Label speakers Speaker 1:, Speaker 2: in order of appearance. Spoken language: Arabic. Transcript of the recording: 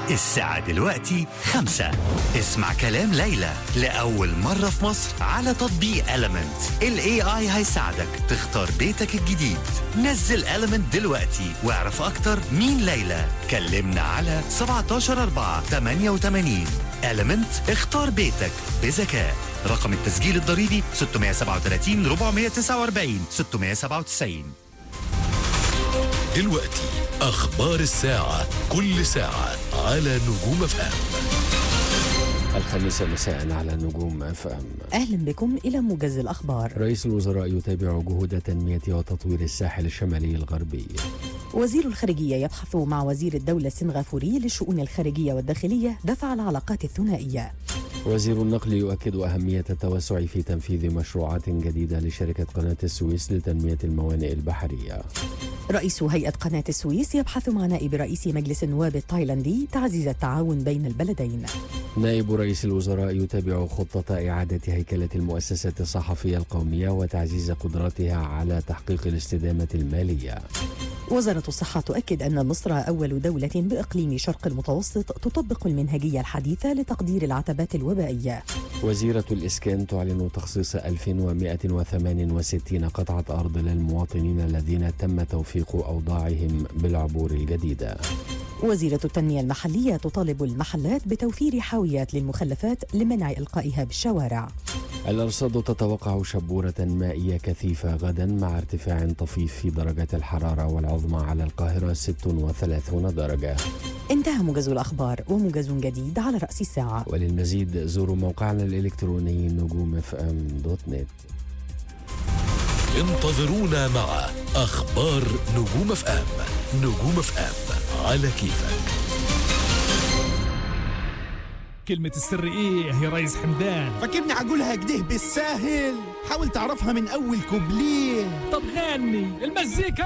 Speaker 1: الساعة دلوقتي 5. اسمع كلام ليلى لأول مرة في مصر على تطبيق Element. ال AI هيساعدك تختار بيتك الجديد. نزل Element دلوقتي واعرف أكتر مين ليلى. كلمنا على 17/4/88. Element، اختار بيتك بذكاء. رقم التسجيل الضريبي 637 449 697.
Speaker 2: دلوقتي أخبار الساعة، كل ساعة على نجوم FM.
Speaker 3: الخامسة مساء على نجوم FM.
Speaker 4: أهلا بكم إلى موجز الأخبار.
Speaker 3: رئيس الوزراء يتابع جهود تنمية وتطوير الساحل الشمالي الغربي.
Speaker 4: وزير الخارجية يبحث مع وزير الدولة السنغافوري للشؤون الخارجية والداخلية دفع العلاقات الثنائية.
Speaker 3: وزير النقل يؤكد أهمية التوسع في تنفيذ مشروعات جديدة لشركة قناة السويس لتنمية الموانئ البحرية.
Speaker 4: رئيس هيئة قناة السويس يبحث مع نائب رئيس مجلس النواب التايلاندي تعزيز التعاون بين البلدين.
Speaker 3: نائب رئيس الوزراء يتابع خطة إعادة هيكلة المؤسسة الصحفية القومية وتعزيز قدرتها على تحقيق الاستدامة المالية.
Speaker 4: وزارة الصحة تؤكد أن مصر أول دولة بإقليم شرق المتوسط تطبق المنهجية الحديثة لتقدير العتبات الوبائية.
Speaker 3: وزيرة الإسكان تعلن تخصيص 1168 قطعة أرض للمواطنين الذين تم توفيق أوضاعهم بالعبور الجديدة.
Speaker 4: وزيرة التنمية المحلية تطالب المحلات بتوفير حاويات للمخلفات لمنع إلقائها بالشوارع.
Speaker 3: الأرصاد تتوقع شبورة مائية كثيفة غدا مع ارتفاع طفيف في درجة الحرارة، والعظمى على القاهرة 36 درجة.
Speaker 4: انتهى موجز الأخبار، وموجز جديد على رأس الساعة.
Speaker 3: وللمزيد زوروا موقعنا الإلكتروني نجوم.fm.net.
Speaker 2: انتظرونا مع أخبار نجوم FM. نجوم FM على كيفك.
Speaker 5: كلمة السر ايه يا ريس حمدان؟
Speaker 6: فاكرني عقولها كده بالساهل؟ حاول تعرفها من اول كوبليه.
Speaker 5: طب غني المزيكا.